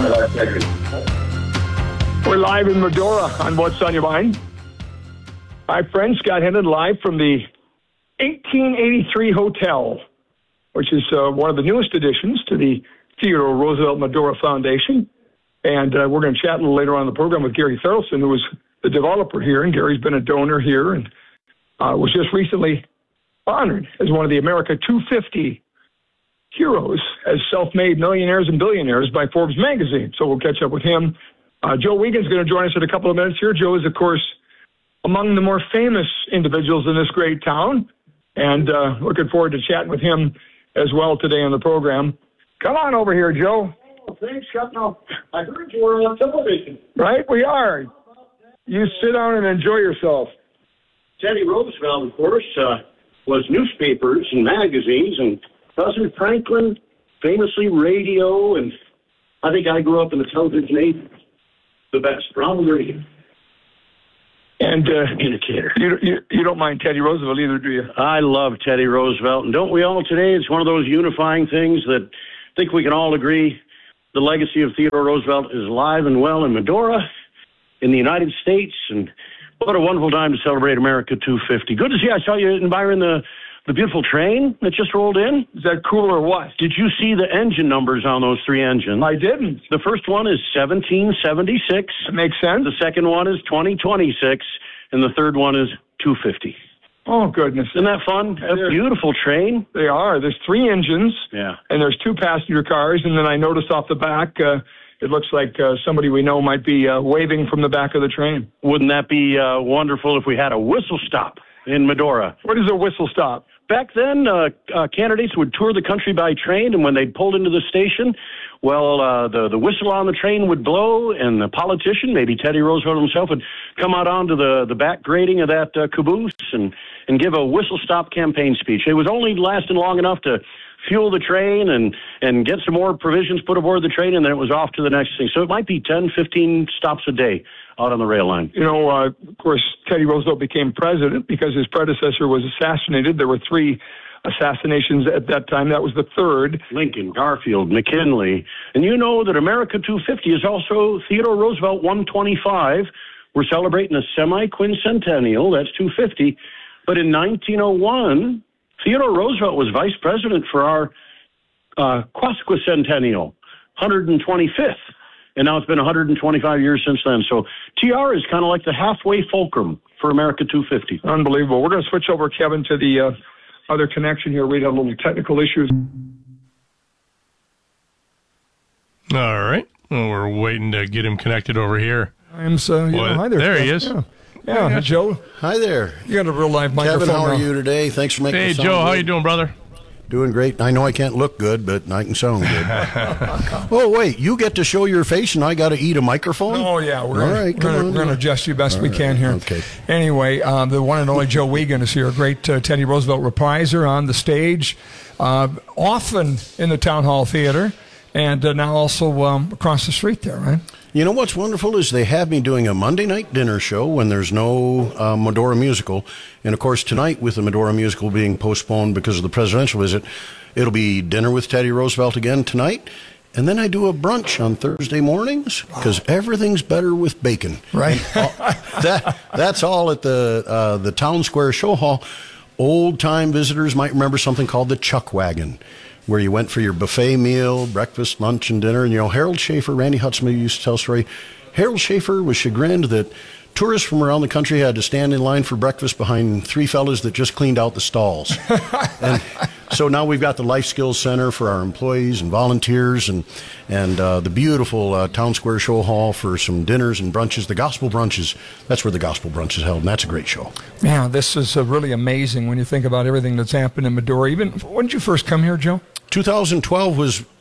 We're live in Medora on What's on Your Mind. My friend Scott Hennon live from the 1883 Hotel, which is one of the newest additions to the Theodore Roosevelt Medora Foundation. And we're going to chat a little later on in the program with Gary Thorlson, who is the developer here. And Gary's been a donor here and was just recently honored as one of the America 250 heroes as self-made millionaires and billionaires by Forbes magazine. So we'll catch up with him. Joe Wiegand's going to join us in a couple of minutes here. Joe is, of course, among the more famous individuals in this great town. And looking forward to chatting with him as well today on the program. Come on over here, Joe. Oh, thanks, Chuck. No, I heard you were on television. Right, we are. You sit down and enjoy yourself. Teddy Roosevelt, of course, was newspapers and magazines, and President Franklin, famously radio, and I think I grew up in the television age. The best, Ronald Reagan. And indicator. You don't mind Teddy Roosevelt either, do you? I love Teddy Roosevelt, and don't we all today? It's one of those unifying things that I think we can all agree the legacy of Theodore Roosevelt is alive and well in Medora, in the United States, and what a wonderful time to celebrate America 250. Good to see. I saw you admiring the beautiful train that just rolled in. Is that cool or what? Did you see the engine numbers on those three engines? I didn't. The first one is 1776. That makes sense. The second one is 2026, and the third one is 250. Oh, goodness. Isn't that fun? A beautiful train. They are. There's three engines. Yeah. And there's two passenger cars, and then I noticed off the back, it looks like somebody we know might be waving from the back of the train. Wouldn't that be wonderful if we had a whistle stop in Medora? What is a whistle stop? Back then, candidates would tour the country by train, and when they pulled into the station, well, the whistle on the train would blow, and the politician, maybe Teddy Roosevelt himself, would come out onto the back grating of that caboose and give a whistle-stop campaign speech. It was only lasting long enough to fuel the train and get some more provisions put aboard the train, and then it was off to the next thing. So it might be 10, 15 stops a day out on the rail line. You know, of course, Teddy Roosevelt became president because his predecessor was assassinated. There were three assassinations at that time. That was the third. Lincoln, Garfield, McKinley. And you know that America 250 is also Theodore Roosevelt 125. We're celebrating a semi-quincentennial. That's 250. But in 1901, Theodore Roosevelt was vice president for our quasquicentennial, 125th. And now it's been 125 years since then. So TR is kind of like the halfway fulcrum for America 250. Unbelievable. We're going to switch over, Kevin, to the other connection here. We have a little technical issues. All right. Well, we're waiting to get him connected over here. Hi there. There he is. Yeah, Joe. Hi there. You got a real live microphone. Kevin, how are you today? Thanks for making Hey, the sound Joe, how good. you doing, brother? Doing great. I know I can't look good, but I can sound good. Oh, wait, you get to show your face and I got to eat a microphone? Oh, yeah. We're going to adjust you best we can here. Okay. Anyway, the one and only Joe Wiegand is here, a great Teddy Roosevelt repriser on the stage, often in the Town Hall Theater, and now also across the street there, right? You know what's wonderful is they have me doing a Monday night dinner show when there's no Medora musical. And, of course, tonight with the Medora musical being postponed because of the presidential visit, it'll be dinner with Teddy Roosevelt again tonight. And then I do a brunch on Thursday mornings because everything's better with bacon. Right. That's all at the Town Square Show Hall. Old-time visitors might remember something called the Chuck Wagon, where you went for your buffet meal, breakfast, lunch, and dinner. And, Harold Schaefer, Randy Hudson used to tell a story. Harold Schaefer was chagrined that tourists from around the country had to stand in line for breakfast behind three fellas that just cleaned out the stalls. And so now we've got the Life Skills Center for our employees and volunteers and the beautiful Town Square Show Hall for some dinners and brunches. The Gospel Brunches, that's where the Gospel Brunch is held, and that's a great show. Yeah, this is really amazing when you think about everything that's happened in Medora. Even, when did you first come here, Joe? 2012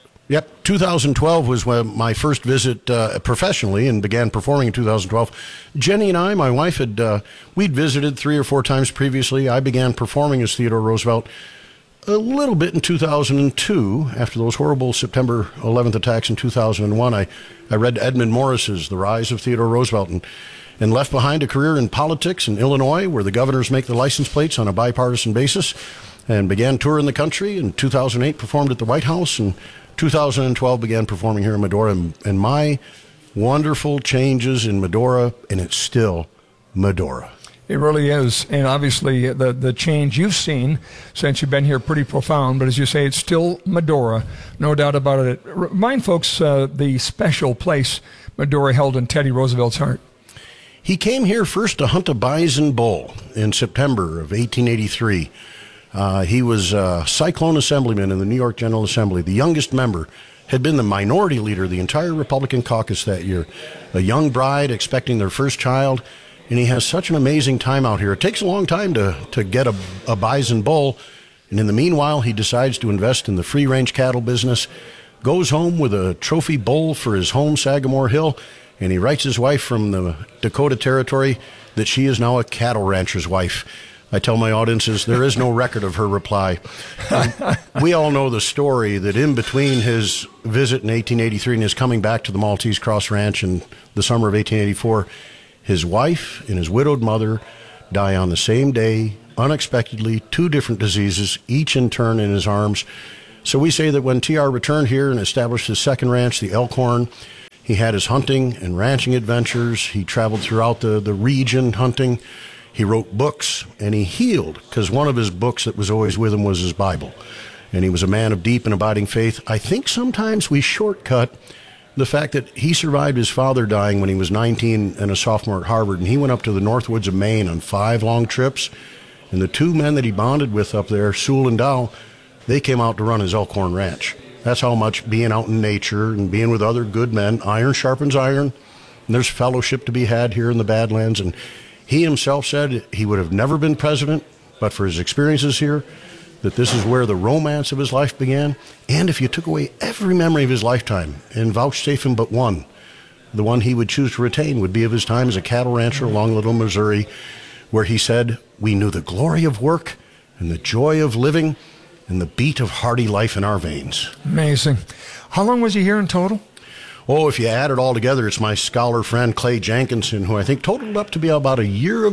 was when my first visit professionally and began performing in 2012. Jenny and I, my wife, we'd visited 3 or 4 times previously. I began performing as Theodore Roosevelt a little bit in 2002 after those horrible September 11th attacks in 2001. I read Edmund Morris's The Rise of Theodore Roosevelt and left behind a career in politics in Illinois where the governors make the license plates on a bipartisan basis, and began touring the country. In 2008, performed at the White House, and 2012 began performing here in Medora, and my wonderful changes in Medora, and it's still Medora. It really is, and obviously the change you've seen since you've been here pretty profound, but as you say, it's still Medora, no doubt about it. Remind folks the special place Medora held in Teddy Roosevelt's heart. He came here first to hunt a bison bull in September of 1883. He was a Cyclone Assemblyman in the New York General Assembly, the youngest member, had been the minority leader of the entire Republican caucus that year, a young bride expecting their first child, and he has such an amazing time out here. It takes a long time to get a bison bull, and in the meanwhile, he decides to invest in the free-range cattle business, goes home with a trophy bull for his home, Sagamore Hill, and he writes his wife from the Dakota Territory that she is now a cattle rancher's wife. I tell my audiences there is no record of her reply. We all know the story that in between his visit in 1883 and his coming back to the Maltese Cross Ranch in the summer of 1884, his wife and his widowed mother die on the same day, unexpectedly, 2 different diseases, each in turn in his arms. So we say that when T.R. returned here and established his second ranch, the Elkhorn, he had his hunting and ranching adventures. He traveled throughout the region hunting. He wrote books, and he healed, because one of his books that was always with him was his Bible. And he was a man of deep and abiding faith. I think sometimes we shortcut the fact that he survived his father dying when he was 19 and a sophomore at Harvard, and he went up to the Northwoods of Maine on 5 long trips. And the 2 men that he bonded with up there, Sewell and Dow, they came out to run his Elkhorn Ranch. That's how much being out in nature and being with other good men, iron sharpens iron, and there's fellowship to be had here in the Badlands. And he himself said he would have never been president, but for his experiences here, that this is where the romance of his life began. And if you took away every memory of his lifetime and vouchsafe him but one, the one he would choose to retain would be of his time as a cattle rancher along Little Missouri, where he said, "We knew the glory of work and the joy of living and the beat of hardy life in our veins." Amazing. How long was he here in total? Oh, if you add it all together, it's my scholar friend Clay Jenkinson, who I think totaled up to be about a year's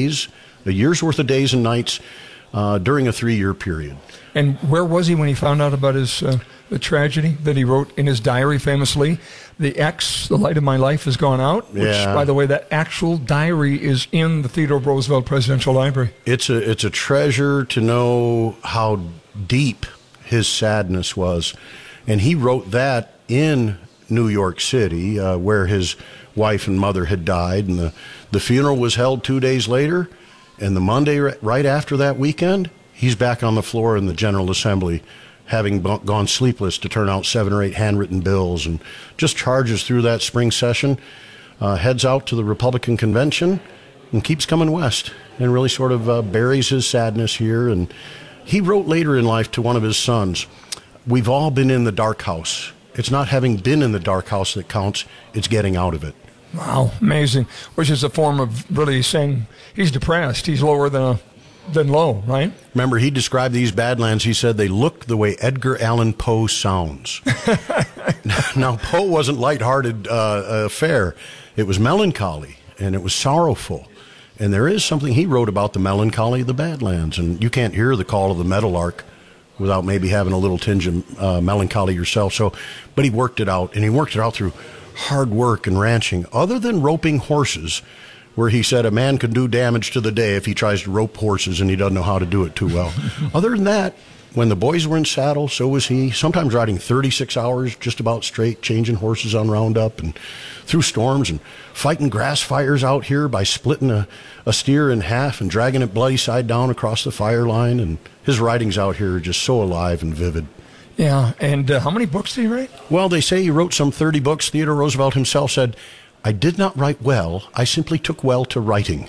worth of days and nights during a 3-year period. And where was he when he found out about his the tragedy that he wrote in his diary famously? The light of my life has gone out, which, by the way, that actual diary is in the Theodore Roosevelt Presidential Library. It's a treasure to know how deep his sadness was. And he wrote that in New York City, where his wife and mother had died. And the funeral was held 2 days later. And the Monday right after that weekend, he's back on the floor in the General Assembly, having gone sleepless to turn out 7 or 8 handwritten bills, and just charges through that spring session, heads out to the Republican convention, and keeps coming west, and really sort of buries his sadness here. And he wrote later in life to one of his sons, "We've all been in the dark house. It's not having been in the dark house that counts, it's getting out of it." Wow, amazing. Which is a form of really saying he's depressed. He's lower than low, right? Remember, he described these Badlands, he said they looked the way Edgar Allan Poe sounds. Now, Poe wasn't lighthearted affair. It was melancholy, and it was sorrowful. And there is something he wrote about the melancholy of the Badlands, and you can't hear the call of the meadowlark without maybe having a little tinge of melancholy yourself. So, but he worked it out, and he worked it out through hard work and ranching, other than roping horses, where he said a man can do damage to the day if he tries to rope horses and he doesn't know how to do it too well. Other than that, when the boys were in saddle, so was he, sometimes riding 36 hours just about straight, changing horses on roundup and through storms, and fighting grass fires out here by splitting a steer in half and dragging it bloody side down across the fire line. And his writings out here are just so alive and vivid. Yeah, and how many books did he write? Well, they say he wrote some 30 books. Theodore Roosevelt himself said, "I did not write well. I simply took well to writing."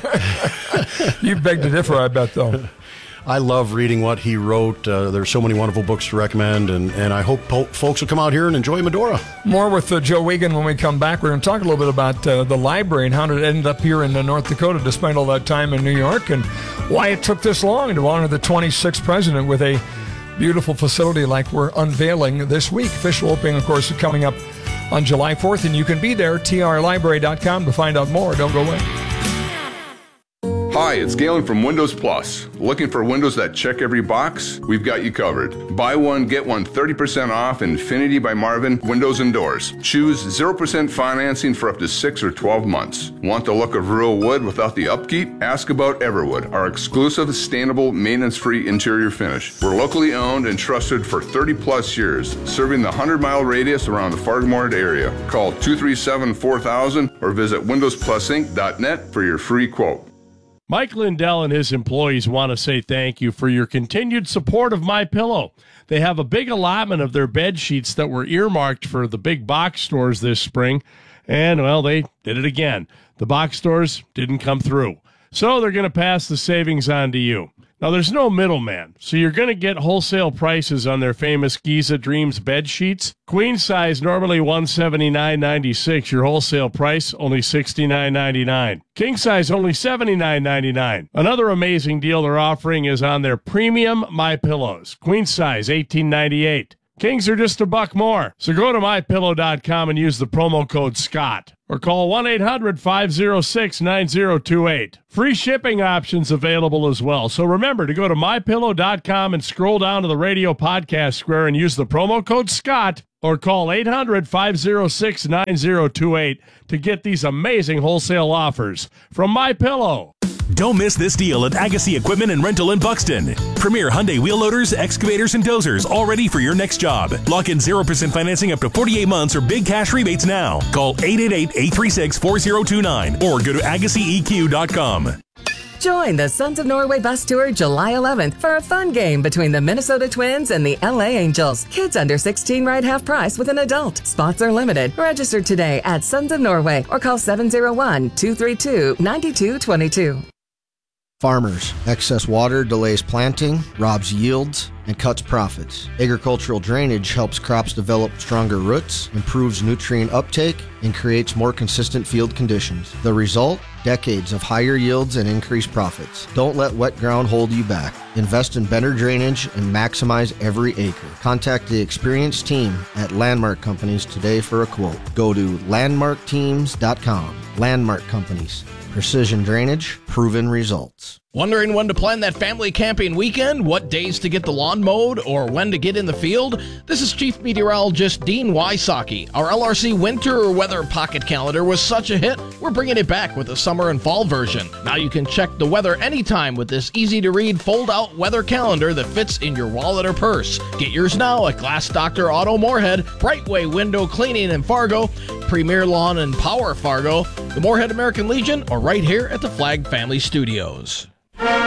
You beg to differ, I bet, though. I love reading what he wrote. There's so many wonderful books to recommend, and I hope folks will come out here and enjoy Medora. More with Joe Wiegand when we come back. We're going to talk a little bit about the library and how it ended up here in North Dakota despite all that time in New York, and why it took this long to honor the 26th president with a beautiful facility like we're unveiling this week. Official opening, of course, is coming up on July 4th, and you can be there, trlibrary.com, to find out more. Don't go away. Hi, it's Galen from Windows Plus. Looking for windows that check every box? We've got you covered. Buy one, get one 30% off Infinity by Marvin Windows and Doors. Choose 0% financing for up to 6 or 12 months. Want the look of real wood without the upkeep? Ask about Everwood, our exclusive, sustainable, maintenance-free interior finish. We're locally owned and trusted for 30 plus years, serving the 100-mile radius around the Fargo-Moorhead area. Call 237-4000 or visit windowsplusinc.net for your free quote. Mike Lindell and his employees want to say thank you for your continued support of MyPillow. They have a big allotment of their bed sheets that were earmarked for the big box stores this spring, and, well, they did it again. The box stores didn't come through, so they're going to pass the savings on to you. Now, there's no middleman, so you're going to get wholesale prices on their famous Giza Dreams bed sheets. Queen size, normally $179.96. Your wholesale price, only $69.99. King size, only $79.99. Another amazing deal they're offering is on their premium MyPillows. Queen size, $18.98. Kings are just $1 more. So go to MyPillow.com and use the promo code SCOTT. Or call 1-800-506-9028. Free shipping options available as well. So remember to go to MyPillow.com and scroll down to the radio podcast square and use the promo code SCOTT. Or call 800-506-9028 to get these amazing wholesale offers from MyPillow. Don't miss this deal at Agassi Equipment and Rental in Buxton. Premier Hyundai wheel loaders, excavators, and dozers, all ready for your next job. Lock in 0% financing up to 48 months or big cash rebates now. Call 888-836-4029 or go to AgassiEQ.com. Join the Sons of Norway bus tour July 11th for a fun game between the Minnesota Twins and the LA Angels. Kids under 16 ride half price with an adult. Spots are limited. Register today at Sons of Norway or call 701-232-9222. Farmers, excess water delays planting, robs yields, and cuts profits. Agricultural drainage helps crops develop stronger roots, improves nutrient uptake, and creates more consistent field conditions. The result? Decades of higher yields and increased profits. Don't let wet ground hold you back. Invest in better drainage and maximize every acre. Contact the experienced team at Landmark Companies today for a quote. Go to landmarkteams.com. Landmark Companies. Precision drainage, proven results. Wondering when to plan that family camping weekend, what days to get the lawn mowed, or when to get in the field? This is Chief Meteorologist Dean Wysocki. Our LRC winter weather pocket calendar was such a hit, we're bringing it back with a summer and fall version. Now you can check the weather anytime with this easy-to-read fold-out weather calendar that fits in your wallet or purse. Get yours now at Glass Doctor Auto Moorhead, Brightway Window Cleaning in Fargo, Premier Lawn and Power Fargo, the Moorhead American Legion, or right here at the Flag Family Studios.